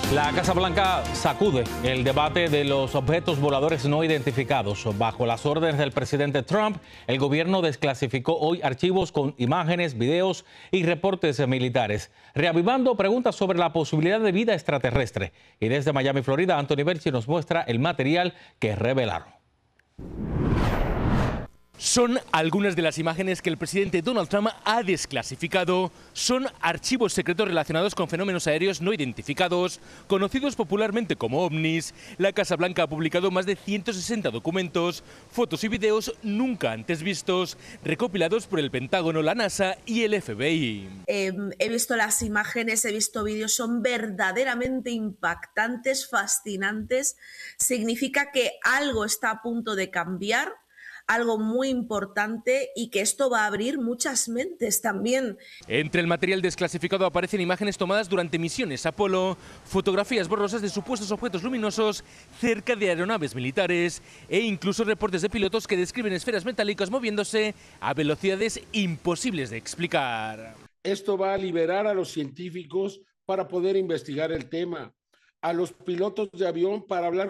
La Casa Blanca sacude el debate de los objetos voladores no identificados. Bajo las órdenes del presidente Trump, el gobierno desclasificó hoy archivos con imágenes, videos y reportes militares, reavivando preguntas sobre la posibilidad de vida extraterrestre. Y desde Miami, Florida, Anthony Berchi nos muestra el material que revelaron. Son algunas de las imágenes que el presidente Donald Trump ha desclasificado. Son archivos secretos relacionados con fenómenos aéreos no identificados, conocidos popularmente como ovnis. La Casa Blanca ha publicado más de 160 documentos, fotos y videos nunca antes vistos, recopilados por el Pentágono, la NASA y el FBI. He visto las imágenes, he visto vídeos, son verdaderamente impactantes, fascinantes. Significa que algo está a punto de cambiar, algo muy importante, y que esto va a abrir muchas mentes también. Entre el material desclasificado aparecen imágenes tomadas durante misiones Apolo, fotografías borrosas de supuestos objetos luminosos cerca de aeronaves militares e incluso reportes de pilotos que describen esferas metálicas moviéndose a velocidades imposibles de explicar. Esto va a liberar a los científicos para poder investigar el tema, a los pilotos de avión para hablar